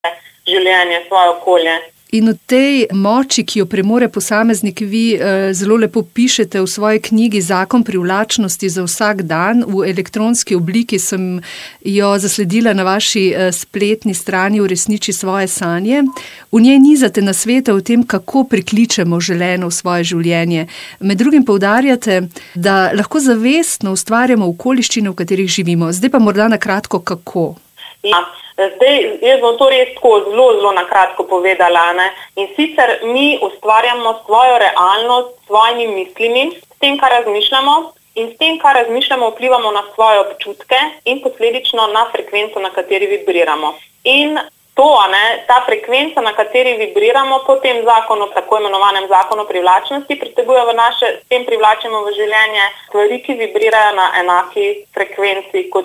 življenje, svoje okolje. In v tej moči, ki jo premore posameznik, vi zelo lepo pišete v svoji knjigi Zakon privlačnosti za vsak dan. V elektronski obliki sem jo zasledila na vaši spletni strani Uresniči svoje sanje. V njej nizate nasvete o tem, kako prikličemo želeno v svoje življenje. Med drugim poudarjate, da lahko zavestno ustvarjamo okoliščine, v katerih živimo. Zdaj pa morda na kratko kako. Ja. Zdaj, jaz bom to res zelo na kratko povedala. Ne? In sicer mi ustvarjamo svojo realnost s svojimi mislimi, s tem, kar razmišljamo, in s tem, kar razmišljamo, vplivamo na svoje občutke in posledično na frekvenco, na kateri vibriramo. In to, ta frekvenca, na kateri vibriramo, po tem zakonu, tako imenovanem zakonu privlačnosti, priteguje v naše, s tem privlačimo v življenje stvari, ki vibrirajo na enaki frekvenci kot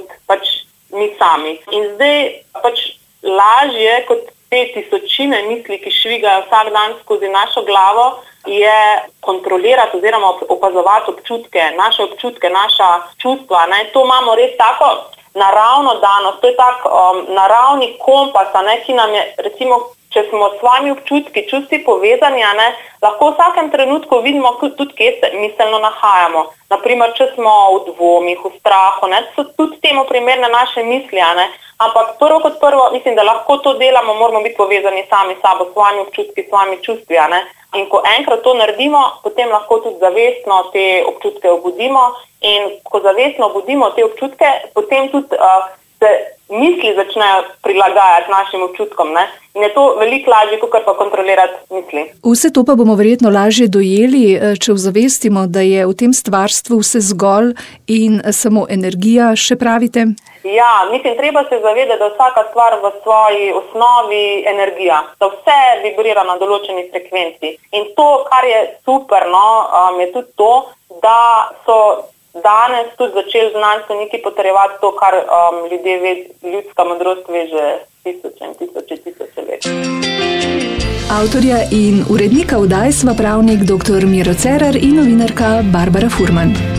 mi sami. In zdaj lažje kot te tisočine misli, ki švigajo vsak dan skozi našo glavo, je kontrolirati oziroma opazovati naše občutke, naša čustva. To imamo res tako naravno danost, to je tak naravni kompas, ki nam je, recimo, če smo s svojimi občutki, čustvi povezani, lahko v vsakem trenutku vidimo tudi, kje se miselno nahajamo. Naprimer, če smo v dvomih, v strahu, so tudi temu primerne naše misli, ampak prvo kot prvo, mislim, da lahko to delamo, moramo biti povezani sami s sabo, s svojimi občutki, s svojimi čustvi. In ko enkrat to naredimo, potem lahko tudi zavestno te občutke obudimo, in ko zavestno obudimo te občutke, potem tudi se misli začnejo prilagajati našim občutkom. In je to veliko lažje, kot pa kontrolirati misli. Vse to pa bomo verjetno lažje dojeli, če ozavestimo, da je v tem stvarstvu vse zgolj in samo energija, še pravite? Ja, mislim, treba se zavedati, da vsaka stvar v svoji osnovi energija, da vse vibrira na določeni frekvenci. In to, kar je super, je tudi to, da so danes tudi začeli znanstveniki potrjevati to, kar ljudska modrost ve že tisoče let. Avtorja in urednika oddaj sva pravnik dr. Miro Cerar in novinarka Barbara Furman.